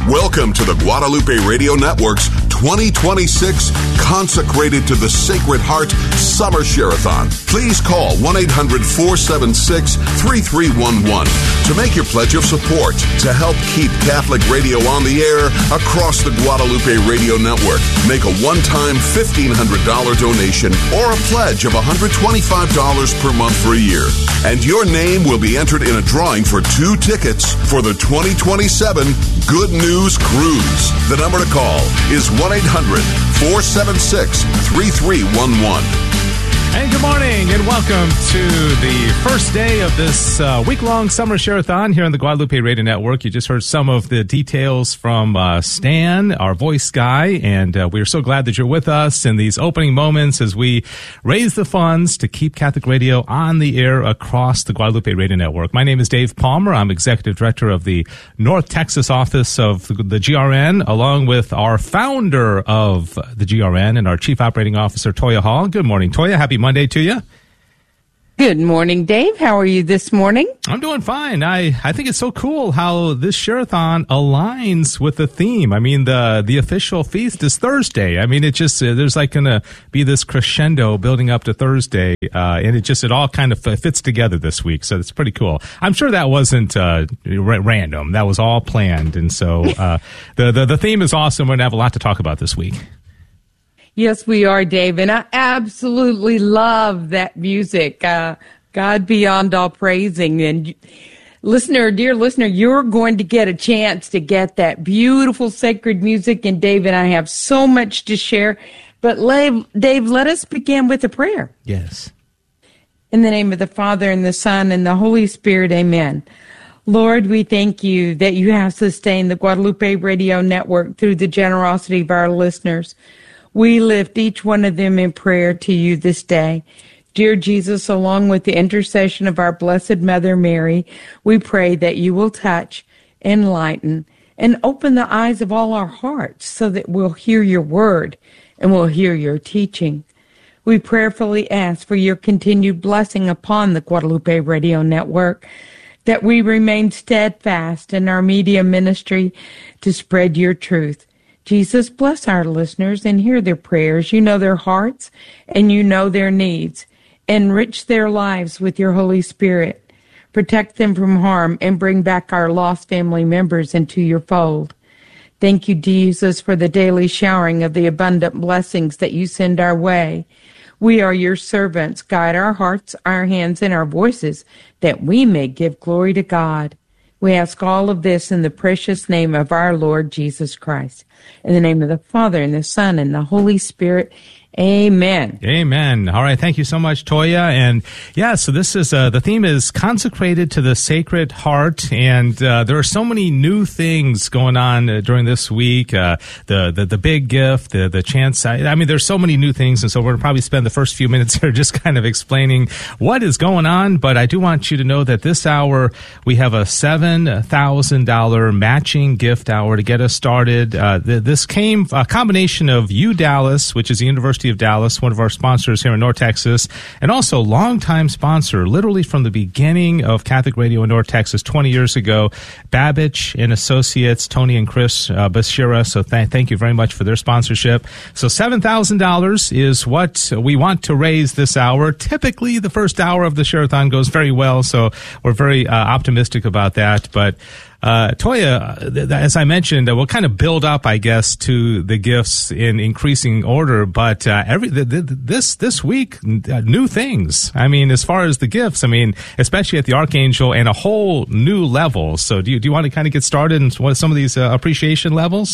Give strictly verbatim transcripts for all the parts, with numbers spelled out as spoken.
Welcome to the Guadalupe Radio Network's twenty twenty-six Consecrated to the Sacred Heart Summer Share-a-thon. Please call one eight hundred four seven six three three one one to make your pledge of support to help keep Catholic radio on the air across the Guadalupe Radio Network. Make a one-time fifteen hundred dollars donation or a pledge of one hundred twenty-five dollars per month for a year. And your name will be entered in a drawing for two tickets for the twenty twenty-seven Good News Cruise. The number to call is one eight hundred four seven six three three one one. And good morning and welcome to the first day of this uh, week-long summer share-a-thon here on the Guadalupe Radio Network. You just heard some of the details from uh, Stan, our voice guy, and uh, we're so glad that you're with us in these opening moments as we raise the funds to keep Catholic radio on the air across the Guadalupe Radio Network. My name is Dave Palmer. I'm Executive Director of the North Texas office of the G R N, along with our founder of the G R N and our Chief Operating Officer, Toya Hall. Good morning, Toya. Happy Monday to you. Good morning, Dave. How are you this morning? I'm doing fine. I, I think it's so cool how this share-a-thon aligns with the theme. I mean, the the official feast is Thursday. I mean, it just, uh, there's like going to be this crescendo building up to Thursday, uh, and it just, it all kind of fits together this week, so it's pretty cool. I'm sure that wasn't uh, r- random. That was all planned, and so uh, the, the, the theme is awesome. We're going to have a lot to talk about this week. Yes, we are, Dave, and I absolutely love that music. Uh, God beyond all praising. And listener, dear listener, you're going to get a chance to get that beautiful sacred music. And Dave and I have so much to share. But Dave, let us begin with a prayer. Yes. In the name of the Father and the Son and the Holy Spirit, amen. Lord, we thank you that you have sustained the Guadalupe Radio Network through the generosity of our listeners. We lift each one of them in prayer to you this day. Dear Jesus, along with the intercession of our Blessed Mother Mary, we pray that you will touch, enlighten, and open the eyes of all our hearts so that we'll hear your word and we'll hear your teaching. We prayerfully ask for your continued blessing upon the Guadalupe Radio Network, that we remain steadfast in our media ministry to spread your truth. Jesus, bless our listeners and hear their prayers. You know their hearts and you know their needs. Enrich their lives with your Holy Spirit. Protect them from harm and bring back our lost family members into your fold. Thank you, Jesus, for the daily showering of the abundant blessings that you send our way. We are your servants. Guide our hearts, our hands, and our voices that we may give glory to God. We ask all of this in the precious name of our Lord Jesus Christ. In the name of the Father, and the Son, and the Holy Spirit, amen. Amen. All right. Thank you so much, Toya. And yeah, so this is, uh, the theme is Consecrated to the Sacred Heart. And, uh, there are so many new things going on uh, during this week. Uh, the, the, the big gift, the, the chance. I, I mean, there's so many new things. And so we're going to probably spend the first few minutes here just kind of explaining what is going on. But I do want you to know that this hour, we have a seven thousand dollars matching gift hour to get us started. Uh, the, this came a combination of U Dallas, which is the University of Dallas, one of our sponsors here in North Texas, and also longtime sponsor, literally from the beginning of Catholic Radio in North Texas twenty years ago, Babbage and Associates, Tony and Chris uh, Bashira. So th- thank you very much for their sponsorship. So seven thousand dollars is what we want to raise this hour. Typically, the first hour of the share-a-thon goes very well, so we're very uh, optimistic about that. But Uh, Toya, th- as I mentioned, uh, we'll kind of build up, I guess, to the gifts in increasing order. But uh, every th- th- this this week, uh, new things. I mean, as far as the gifts, I mean, especially at the Archangel, and a whole new level. So, do you do you want to kind of get started in what some of these uh, appreciation levels?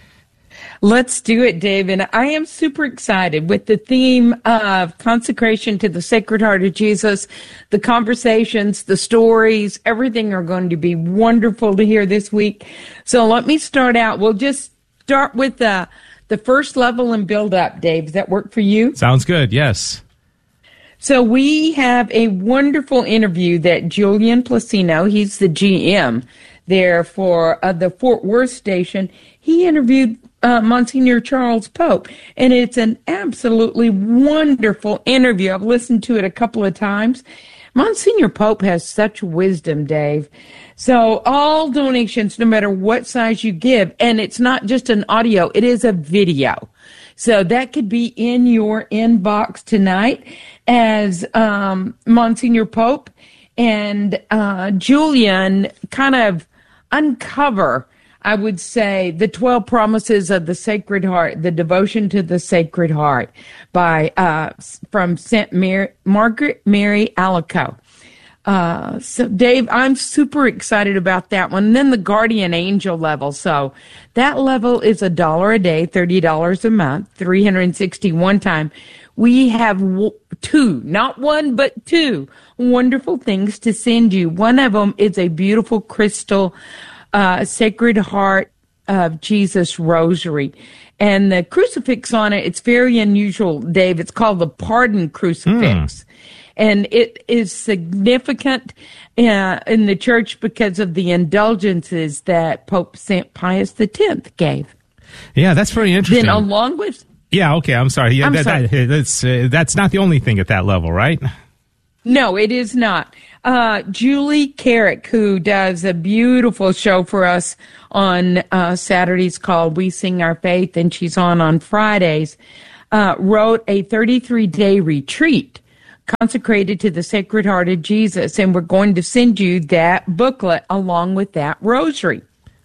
Let's do it, Dave. And I am super excited with the theme of consecration to the Sacred Heart of Jesus. The conversations, the stories, everything are going to be wonderful to hear this week. So let me start out. We'll just start with the, the first level and build up, Dave. Does that work for you? Sounds good, yes. So we have a wonderful interview that Julian Placino, he's the G M there for uh, the Fort Worth station, he interviewed Uh, Monsignor Charles Pope, and it's an absolutely wonderful interview. I've listened to it a couple of times, Monsignor Pope has such wisdom, Dave. So all donations, no matter what size you give, and it's not just an audio, it is a video. So that could be in your inbox tonight as um, Monsignor Pope and uh, Julian kind of uncover, I would say, the twelve Promises of the Sacred Heart, the Devotion to the Sacred Heart by uh, from Saint Mar- Margaret Mary Alacoque. Uh, so Dave, I'm super excited about that one. And then the Guardian Angel level. So that level is a dollar a day, thirty dollars a month, three hundred sixty-one time. We have w- two, not one, but two wonderful things to send you. One of them is a beautiful crystal, uh, Sacred Heart of Jesus rosary. And the crucifix on it, it's very unusual, Dave. It's called the Pardon Crucifix. Mm. And it is significant uh, in the church because of the indulgences that Pope Saint Pius X gave. Yeah, that's very interesting. Then along with... Yeah, okay, I'm sorry. Yeah, I'm that, sorry. That, that's, uh, that's not the only thing at that level, right? No, it is not. Uh, Julie Carrick, who does a beautiful show for us on uh, Saturdays called We Sing Our Faith, and she's on on Fridays, uh, wrote a thirty-three day retreat consecrated to the Sacred Heart of Jesus, and we're going to send you that booklet along with that rosary.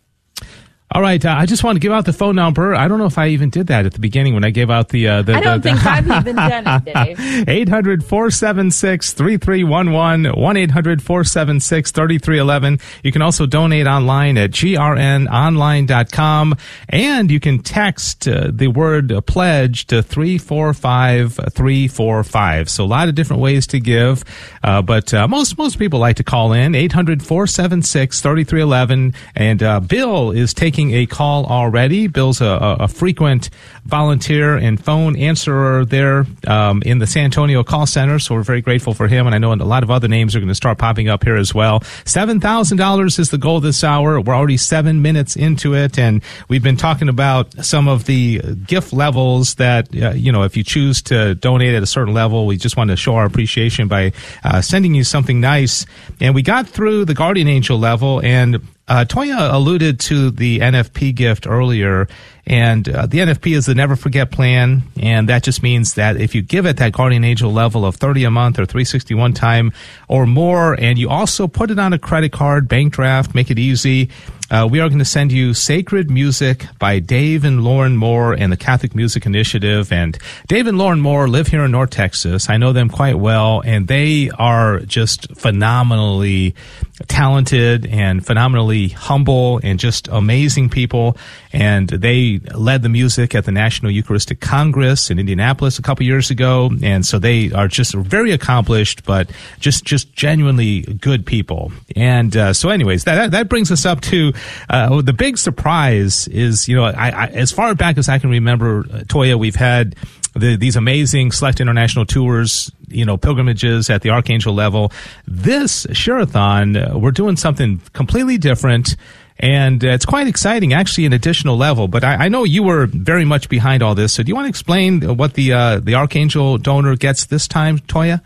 All right, uh, I just want to give out the phone number. I don't know if I even did that at the beginning when I gave out the... Uh, the I don't the, think the I've even done it, Dave. eight hundred, four seven six, three three one one, one eight hundred, four seven six, three three one one. You can also donate online at g r n online dot com, and you can text uh, the word uh, pledge to three four five three four five. So a lot of different ways to give, uh, but uh, most most people like to call in, eight hundred, four seven six, three three one one, and uh, Bill is taking a call already. Bill's a, a frequent volunteer and phone answerer there um, in the San Antonio call center, so we're very grateful for him, and I know a lot of other names are going to start popping up here as well. seven thousand dollars is the goal this hour. We're already seven minutes into it, and we've been talking about some of the gift levels that, uh, you know, if you choose to donate at a certain level, we just want to show our appreciation by uh, sending you something nice. And we got through the Guardian Angel level, and Uh, Toya alluded to the N F P gift earlier, and uh, the N F P is the Never Forget plan, and that just means that if you give at that Guardian Angel level of thirty a month or three sixty-one time or more, and you also put it on a credit card, bank draft, make it easy, uh, we are going to send you Sacred Music by Dave and Lauren Moore and the Catholic Music Initiative. And Dave and Lauren Moore live here in North Texas. I know them quite well, and they are just phenomenally talented and phenomenally humble and just amazing people. And they led the music at the National Eucharistic Congress in Indianapolis a couple years ago. And so they are just very accomplished, but just, just genuinely good people. And uh, so anyways, that, that brings us up to uh, the big surprise is, you know, I, I, as far back as I can remember, uh, Toya, we've had The, these amazing select international tours, you know, pilgrimages at the Archangel level. This Share-a-thon, uh, we're doing something completely different, and uh, it's quite exciting, actually, an additional level. But I, I know you were very much behind all this, so do you want to explain what the uh, the Archangel donor gets this time, Toya?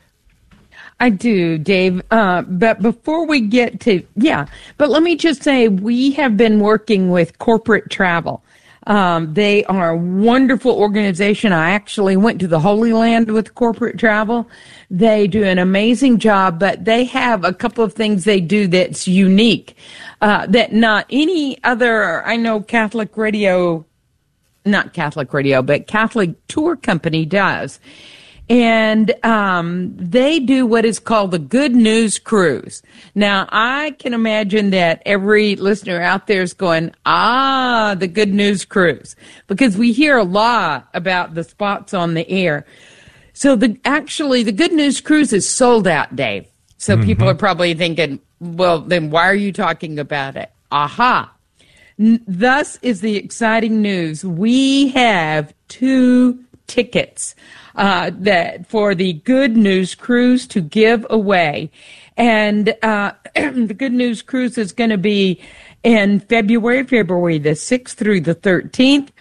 I do, Dave. Uh, but before we get to, yeah, but let me just say we have been working with Corporate Travel. Um, they are a wonderful organization. I actually went to the Holy Land with Corporate Travel. They do an amazing job, but they have a couple of things they do that's unique, uh, that not any other, I know Catholic radio, not Catholic radio, but Catholic tour company does. And um, they do what is called the Good News Cruise. Now, I can imagine that every listener out there is going, ah, the Good News Cruise, because we hear a lot about the spots on the air. So the actually, the Good News Cruise is sold out, Dave. So mm-hmm. people are probably thinking, well, then why are you talking about it? Aha. N- thus is the exciting news. We have two tickets Uh, that for the Good News Cruise to give away. And uh, the Good News Cruise is going to be in February, February the sixth through the thirteenth.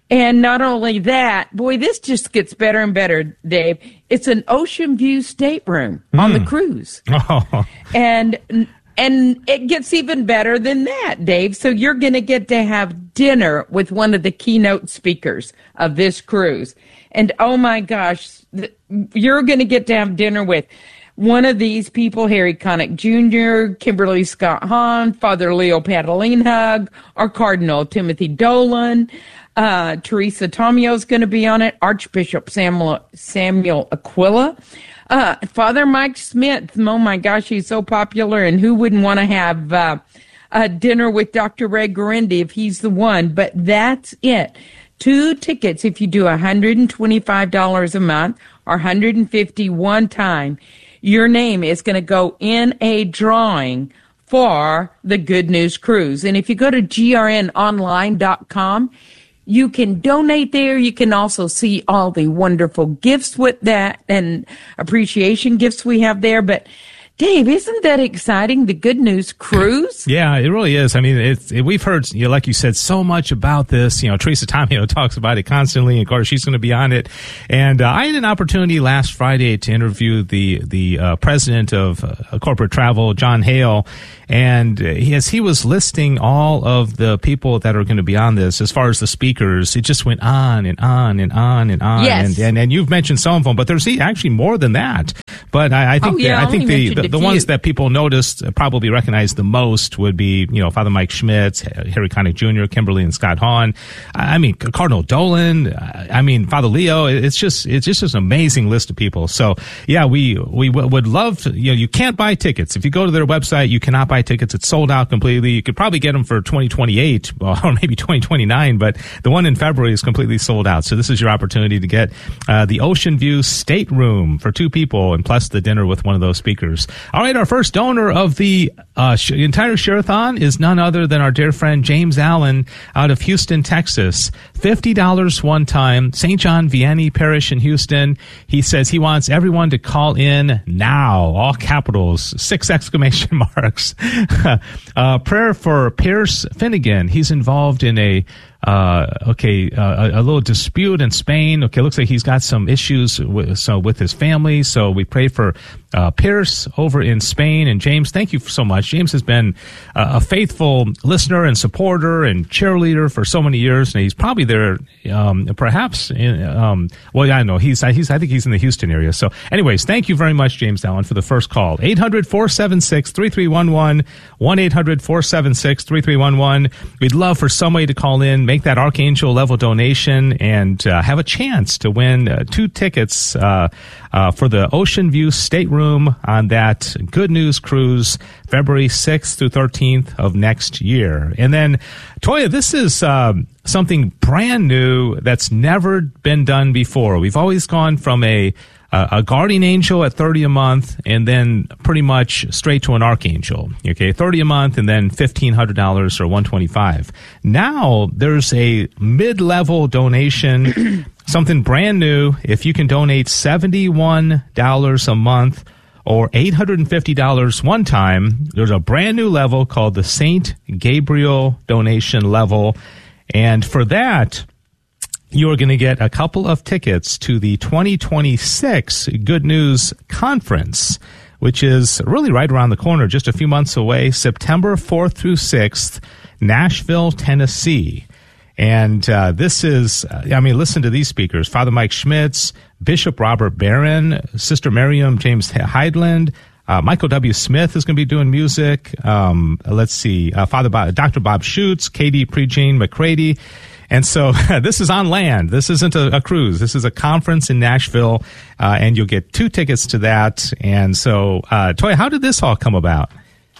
And not only that, boy, this just gets better and better, Dave. It's an ocean view stateroom mm. on the cruise. Oh. And and it gets even better than that, Dave. So you're going to get to have dinner with one of the keynote speakers of this cruise. And oh my gosh, you're going to get to have dinner with one of these people, Harry Connick Junior, Kimberly Scott Hahn, Father Leo Patalinhug, our Cardinal Timothy Dolan. Uh, Teresa Tomeo is going to be on it. Archbishop Samuel, Samuel Aquila. Uh, Father Mike Smith. Oh my gosh, he's so popular. And who wouldn't want to have uh, a dinner with Doctor Ray Guarendi if he's the one? But that's it. Two tickets if you do one hundred twenty-five dollars a month or one hundred fifty dollars one time. Your name is going to go in a drawing for the Good News Cruise. And if you go to G R N online dot com, you can donate there. You can also see all the wonderful gifts with that and appreciation gifts we have there. But Dave, isn't that exciting? The Good News Cruise? Yeah, it really is. I mean, it's, it, we've heard, you know, like you said, so much about this. You know, Teresa Tomeo talks about it constantly. Of course, she's going to be on it. And uh, I had an opportunity last Friday to interview the the uh, president of uh, corporate travel, John Hale. And he, as he was listing all of the people that are going to be on this, as far as the speakers, it just went on and on and on and on. Yes. And, and, and you've mentioned some of them, but there's actually more than that. But I, I think oh, yeah, the, I think the, the, the few. ones that people noticed, uh, probably recognized the most would be, you know, Father Mike Schmitz, Harry Connick Junior, Kimberly and Scott Hahn. I mean, Cardinal Dolan. I mean, Father Leo. It's just, it's just an amazing list of people. So yeah, we, we w- would love to, you know, you can't buy tickets. If you go to their website, you cannot buy tickets. It's sold out completely. You could probably get them for twenty twenty-eight or maybe twenty twenty-nine, but the one in February is completely sold out. So this is your opportunity to get, uh, the Ocean View stateroom for two people and plus the dinner with one of those speakers. All right. Our first donor of the, uh, sh- entire Share-a-thon is none other than our dear friend James Allen out of Houston, Texas. fifty dollars one time, Saint John Vianney Parish in Houston. He says he wants everyone to call in now, all capitals, six exclamation marks. uh, prayer for Pierce Finnegan. He's involved in a Uh, okay, uh, a, a little dispute in Spain. Okay, looks like he's got some issues with, so with his family. So we pray for uh, Pierce over in Spain. And James, thank you so much. James has been uh, a faithful listener and supporter and cheerleader for so many years, and he's probably there, um, perhaps. In, um, well, I don't know. He's, he's, I think he's in the Houston area. So, anyways, thank you very much, James Allen, for the first call. eight hundred, four seven six, three three one one, one eight hundred, four seven six, three three one one. We'd love for somebody to call in, make that Archangel level donation, and uh, have a chance to win uh, two tickets uh, uh, for the Ocean View stateroom on that Good News Cruise, February sixth through thirteenth of next year. And then, Toya, this is um, something brand new that's never been done before. We've always gone from a Uh, a guardian angel at thirty a month, and then pretty much straight to an archangel. Okay, thirty a month, and then fifteen hundred dollars or one twenty-five. Now there's a mid-level donation, something brand new. If you can donate seventy-one dollars a month or eight hundred fifty dollars one time, there's a brand new level called the Saint Gabriel donation level, and for that, you are going to get a couple of tickets to the twenty twenty-six Good News Conference, which is really right around the corner, just a few months away, September fourth through sixth, Nashville, Tennessee. And uh, this is, uh, I mean, listen to these speakers. Father Mike Schmitz, Bishop Robert Barron, Sister Miriam James Heidland, Uh, Michael W. Smith is going to be doing music. Um, let's see, uh, Father Bob, Doctor Bob Schutz, Katie Prejean McCready. And so this is on land. This isn't a, a cruise. This is a conference in Nashville, uh, and you'll get two tickets to that. And so, uh, Toya, how did this all come about?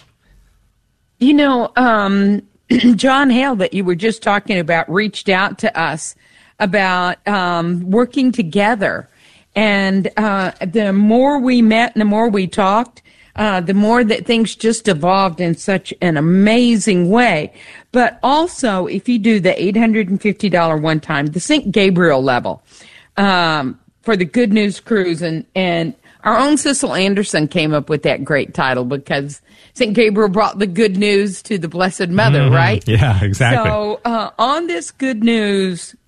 You know, um, John Hale, that you were just talking about, reached out to us about um, working together. And uh, the more we met and the more we talked, uh, the more that things just evolved in such an amazing way. But also, if you do the eight hundred fifty dollars one time, the Saint Gabriel level um, for the Good News Cruise, and, and our own Cecil Anderson came up with that great title because Saint Gabriel brought the good news to the Blessed Mother, mm-hmm. right? Yeah, exactly. So uh, on this Good News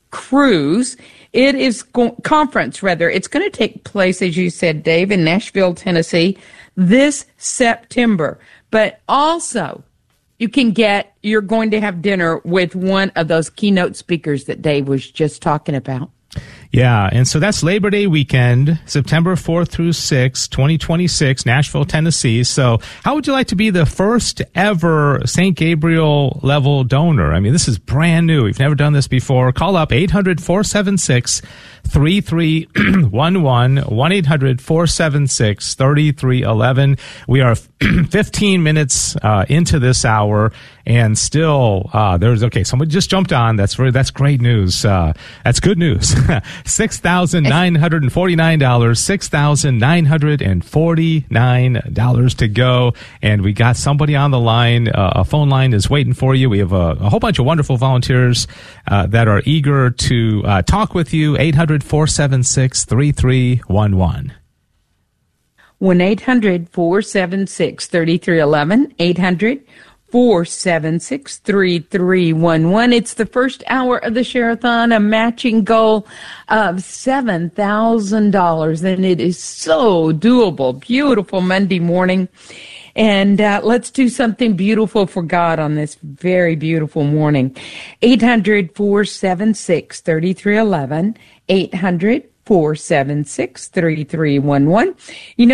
cruise. It is go- conference, rather. It's going to take place, as you said, Dave, in Nashville, Tennessee, this September. But also, you can get, you're going to have dinner with one of those keynote speakers that Dave was just talking about. Yeah, and so that's Labor Day weekend, September fourth through sixth, twenty twenty-six, Nashville, Tennessee. So how would you like to be the first ever Saint Gabriel level donor? I mean, this is brand new. We've never done this before. Call up eight hundred, four seven six, three three one one, one eight hundred, four seven six, three three one one. We are fifteen minutes uh, into this hour, and still uh, there's, okay, someone just jumped on. That's very, that's great news. Uh, that's good news. six thousand nine hundred forty-nine dollars, six thousand nine hundred forty-nine dollars to go. And we got somebody on the line. Uh, a phone line is waiting for you. We have a, a whole bunch of wonderful volunteers uh, that are eager to uh, talk with you. eight hundred, four seven six, three three one one. one eight hundred, four seven six, three three one one, eight hundred, four seven six, three three one one. It's the first hour of the Share-a-thon, a matching goal of seven thousand dollars, and it is so doable. Beautiful Monday morning. And uh, let's do something beautiful for God on this very beautiful morning. eight hundred, four seven six, three three one one, eight hundred, four seven six, three three one one. You know,